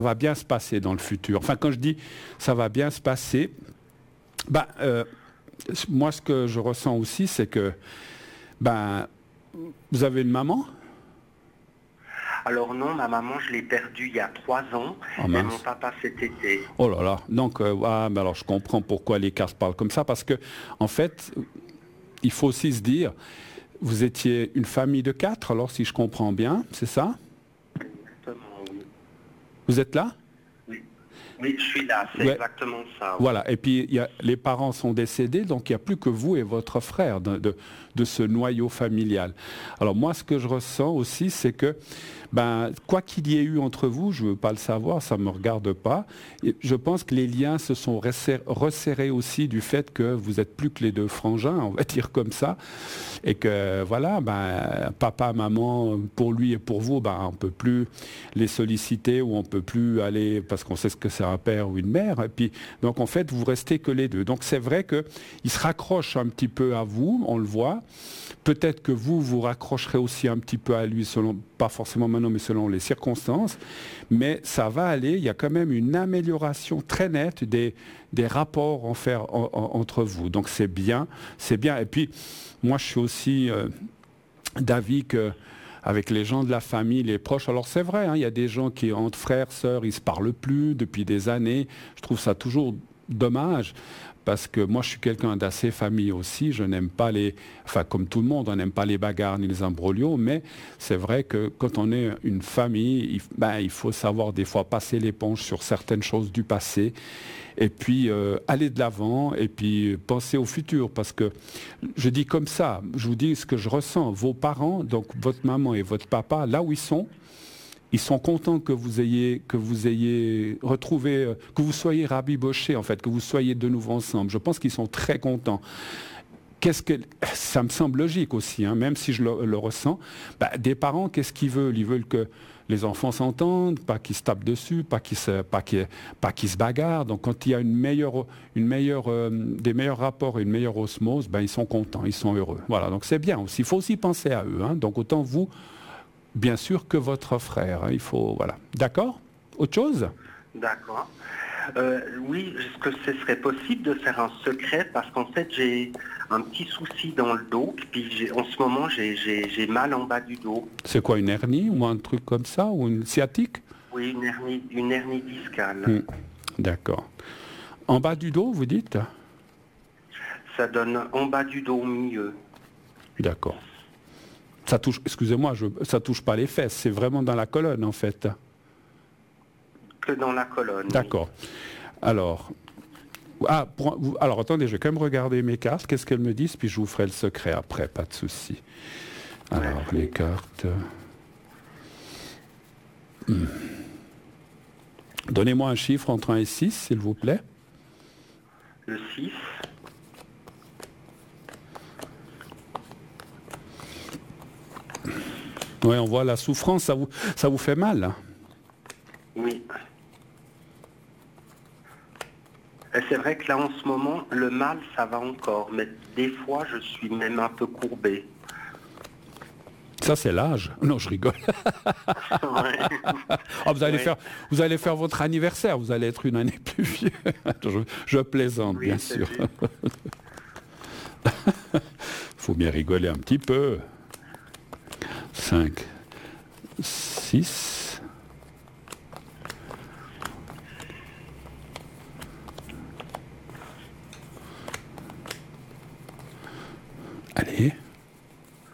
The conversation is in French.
va bien se passer dans le futur. Enfin, quand je dis ça va bien se passer, moi, ce que je ressens aussi, c'est que vous avez une maman? Alors non, ma maman, je l'ai perdue il y a 3 ans, Oh et mon mince. papa cet été. Oh là là. Donc, alors je comprends pourquoi les cartes parlent comme ça, parce que, en fait, il faut aussi se dire, vous étiez une famille de 4, alors si je comprends bien, c'est ça? Exactement, oui. Vous êtes là? Oui, oui, je suis là, c'est Ouais. exactement ça. Oui. Voilà, et puis les parents sont décédés, donc il n'y a plus que vous et votre frère de ce noyau familial. Alors moi, ce que je ressens aussi, c'est que, quoi qu'il y ait eu entre vous, je ne veux pas le savoir, ça ne me regarde pas, et je pense que les liens se sont resserrés aussi du fait que vous n'êtes plus que les deux frangins, on va dire comme ça, et que voilà, papa, maman, pour lui et pour vous, on ne peut plus les solliciter ou on ne peut plus aller, parce qu'on sait ce que c'est un père ou une mère, et puis donc en fait, vous restez que les deux. Donc c'est vrai qu'il se raccroche un petit peu à vous, on le voit. Peut-être que vous, vous raccrocherez aussi un petit peu à lui, selon, pas forcément maintenant, mais selon les circonstances. Mais ça va aller, il y a quand même une amélioration très nette des rapports entre vous. Donc c'est bien, c'est bien. Et puis, moi, je suis aussi d'avis que avec les gens de la famille, les proches. Alors c'est vrai, il y a des gens qui, entre frères, sœurs, ils ne se parlent plus depuis des années. Je trouve ça toujours dommage. Parce que moi, je suis quelqu'un d'assez famille aussi. Je n'aime pas comme tout le monde, on n'aime pas les bagarres ni les imbroglios. Mais c'est vrai que quand on est une famille, il faut savoir des fois passer l'éponge sur certaines choses du passé. Et puis aller de l'avant et puis penser au futur. Parce que je dis comme ça, je vous dis ce que je ressens. Vos parents, donc votre maman et votre papa, là où ils sont contents que vous ayez retrouvé, que vous soyez rabibochés en fait, que vous soyez de nouveau ensemble. Je pense qu'ils sont très contents. Ça me semble logique aussi, même si je le ressens. Des parents, qu'est-ce qu'ils veulent? Ils veulent que les enfants s'entendent, pas qu'ils se tapent dessus, pas qu'ils se bagarrent. Donc quand il y a des meilleurs rapports et une meilleure osmose, ils sont contents, ils sont heureux. Voilà, donc c'est bien aussi. Il faut aussi penser à eux. Donc autant vous, bien sûr, que votre frère. Il faut, voilà. D'accord? Autre chose? D'accord. Oui, est-ce que ce serait possible de faire un secret parce qu'en fait j'ai un petit souci dans le dos, puis en ce moment j'ai mal en bas du dos. C'est quoi, une hernie ou un truc comme ça, ou une sciatique? Oui, une hernie discale. D'accord. En bas du dos, vous dites? Ça donne en bas du dos au milieu. D'accord. Ça touche, excusez-moi, ça touche pas les fesses, c'est vraiment dans la colonne en fait. Que dans la colonne. D'accord. Oui. Alors, alors attendez, je vais quand même regarder mes cartes, qu'est-ce qu'elles me disent, puis je vous ferai le secret après, pas de souci. Alors, les cartes... Donnez-moi un chiffre entre 1 et 6, s'il vous plaît. Le 6. Oui, on voit la souffrance, ça vous fait mal, hein? Oui. Et c'est vrai que là, en ce moment, le mal, ça va encore. Mais des fois, je suis même un peu courbé. Ça, c'est l'âge. Non, je rigole. Vous allez faire votre anniversaire. Vous allez être une année plus vieux. Je plaisante, bien sûr. Faut bien rigoler un petit peu. 5, 6... Allez.